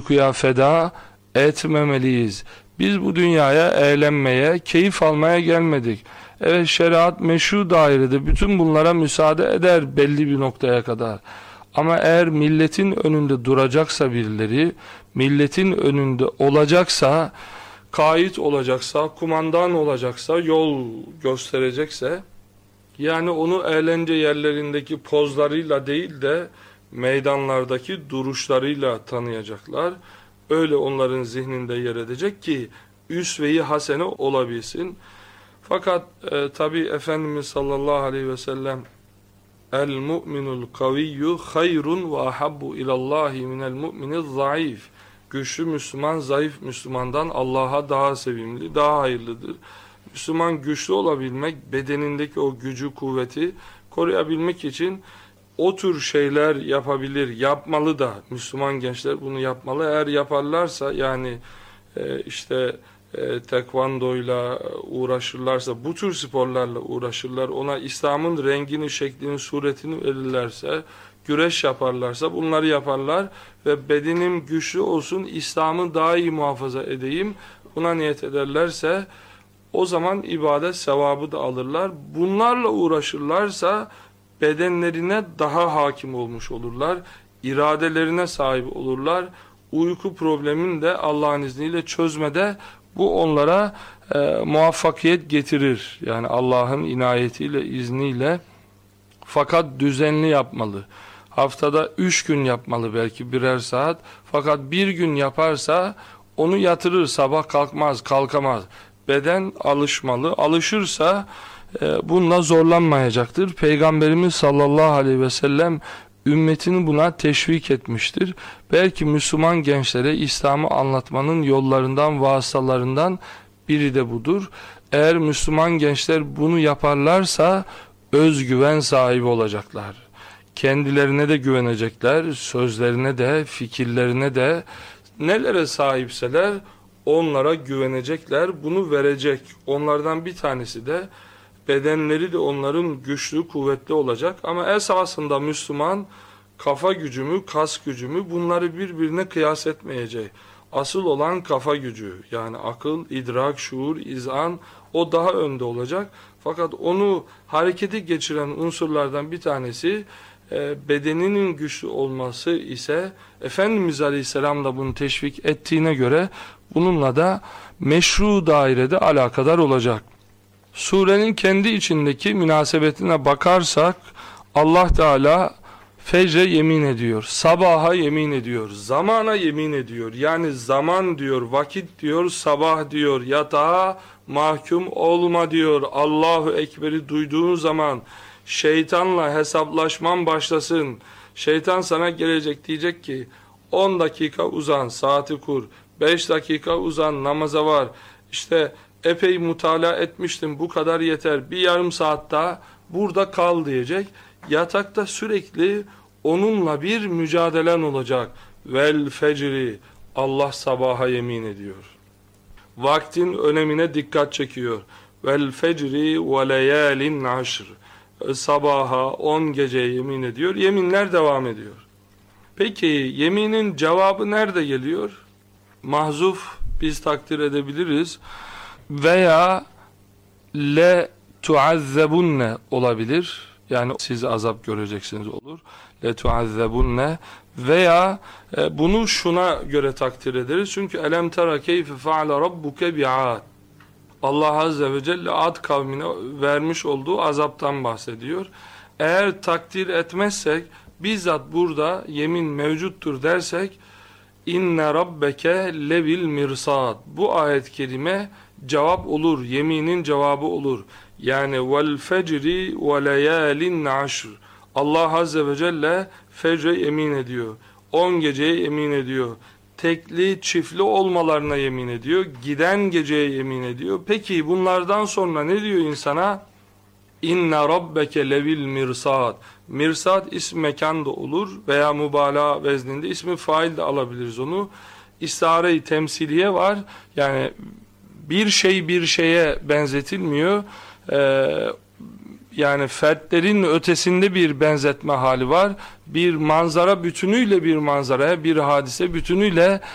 uykuya feda etmemeliyiz. Biz bu dünyaya eğlenmeye, keyif almaya gelmedik. Evet, şeriat meşru dairede bütün bunlara müsaade eder belli bir noktaya kadar. Ama eğer milletin önünde duracaksa birileri, milletin önünde olacaksa, kayıt olacaksa, kumandan olacaksa, yol gösterecekse, yani onu eğlence yerlerindeki pozlarıyla değil de meydanlardaki duruşlarıyla tanıyacaklar. Öyle onların zihninde yer edecek ki üsve-i hasene olabilsin. Fakat tabi Efendimiz sallallahu aleyhi ve sellem el mu'minul kaviyyu hayrun ve ahabbu ilallahi minel mu'miniz zayıf. Güçlü Müslüman zayıf Müslümandan Allah'a daha sevimli, daha hayırlıdır. Müslüman güçlü olabilmek, bedenindeki o gücü, kuvveti koruyabilmek için o tür şeyler yapabilir, yapmalı da. Müslüman gençler bunu yapmalı. Eğer yaparlarsa, yani tekvandoyla uğraşırlarsa, bu tür sporlarla uğraşırlar, ona İslam'ın rengini, şeklini, suretini verirlerse, güreş yaparlarsa, bunları yaparlar ve bedenim güçlü olsun, İslam'ı daha iyi muhafaza edeyim, buna niyet ederlerse, o zaman ibadet sevabı da alırlar. Bunlarla uğraşırlarsa bedenlerine daha hakim olmuş olurlar, iradelerine sahip olurlar. Uyku problemini de Allah'ın izniyle çözmede bu onlara muvaffakiyet getirir. Yani Allah'ın inayetiyle, izniyle. Fakat düzenli yapmalı. Haftada 3 gün yapmalı, belki birer saat. Fakat bir gün yaparsa onu yatırır, sabah kalkamaz. Beden alışmalı. Alışırsa bununla zorlanmayacaktır. Peygamberimiz sallallahu aleyhi ve sellem ümmetini buna teşvik etmiştir. Belki Müslüman gençlere İslam'ı anlatmanın yollarından, vasıtalarından biri de budur. Eğer Müslüman gençler bunu yaparlarsa özgüven sahibi olacaklar. Kendilerine de güvenecekler, sözlerine de, fikirlerine de, nelere sahipseler onlara güvenecekler, bunu verecek. Onlardan bir tanesi de bedenleri de onların güçlü, kuvvetli olacak. Ama esasında Müslüman kafa gücümü, kas gücümü, bunları birbirine kıyas etmeyecek. Asıl olan kafa gücü, yani akıl, idrak, şuur, izan, o daha önde olacak. Fakat onu harekete geçiren unsurlardan bir tanesi bedeninin güçlü olması ise Efendimiz Aleyhisselam da bunu teşvik ettiğine göre bununla da meşru dairede alakadar olacak. Surenin kendi içindeki münasebetine bakarsak Allah Teala fecre yemin ediyor, sabaha yemin ediyor, zamana yemin ediyor. Yani zaman diyor, vakit diyor, sabah diyor, yatağa mahkum olma diyor. Allahu Ekber'i duyduğun zaman şeytanla hesaplaşman başlasın. Şeytan sana gelecek, diyecek ki 10 dakika uzan, saati kur, 5 dakika uzan, namaza var. İşte epey mutala etmiştim, bu kadar yeter, bir yarım saat daha burada kal diyecek. Yatakta sürekli onunla bir mücadelen olacak. Vel fecri, Allah sabaha yemin ediyor. Vaktin önemine dikkat çekiyor. Vel fecri ve leyalin aşr. Sabaha, 10 geceye yemin ediyor. Yeminler devam ediyor. Peki yeminin cevabı nerede geliyor? Mahzuf biz takdir edebiliriz. Veya le tuazzebunne olabilir. Yani siz azap göreceksiniz olur. Le tuazzebunne. Veya bunu şuna göre takdir ederiz. Çünkü elem tera keyfe faale rabbuke bi'ad. Allah Azze ve Celle Ad kavmine vermiş olduğu azaptan bahsediyor. Eğer takdir etmezsek, bizzat burada yemin mevcuttur dersek, inne rabbeke levil mirsad. Bu ayet-i kerime cevap olur, yeminin cevabı olur. Yani vel fecri ve leyalin aşr. Allah Azze ve Celle fecre yemin ediyor. 10 geceye yemin ediyor. Tekli, çiftli olmalarına yemin ediyor. Giden geceye yemin ediyor. Peki bunlardan sonra ne diyor insana? İnne rabbeke levil mirsad. Mirsad ism mekan da olur veya mübalağa vezninde ismi fail de alabiliriz onu. İstare-i temsiliye var. Yani bir şey bir şeye benzetilmiyor. Yani fertlerin ötesinde bir benzetme hali var. Bir manzara bütünüyle bir manzaraya, bir hadise bütünüyle